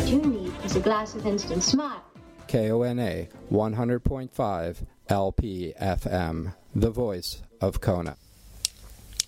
you need is a glass of instant smile. KONA 100.5 LPFM, the voice of Kona.